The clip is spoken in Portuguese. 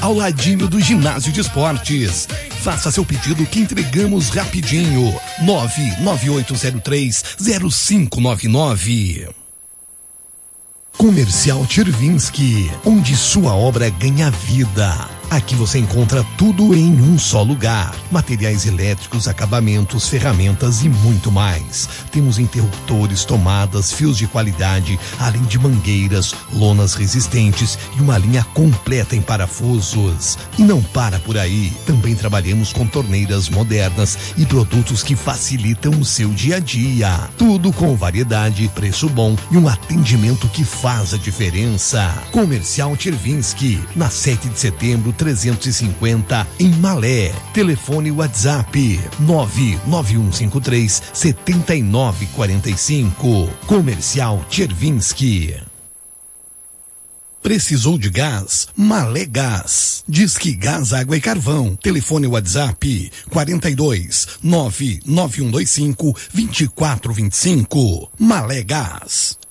ao ladinho do ginásio de esportes. Faça seu pedido que entregamos rapidinho. 998030599. Comercial Chervinsky, onde sua obra ganha vida. Aqui você encontra tudo em um só lugar. Materiais elétricos, acabamentos, ferramentas e muito mais. Temos interruptores, tomadas, fios de qualidade, além de mangueiras, lonas resistentes e uma linha completa em parafusos. E não para por aí. Também trabalhamos com torneiras modernas e produtos que facilitam o seu dia a dia. Tudo com variedade, preço bom e um atendimento que faz a diferença. Comercial Chervinsky, na 7 de setembro, 350 em Malé. Telefone WhatsApp 99153-7945. Comercial Chervinsky. Precisou de gás? Malé Gás. Disque Gás, Água e Carvão. Telefone WhatsApp 42 99125-2425. Malé Gás.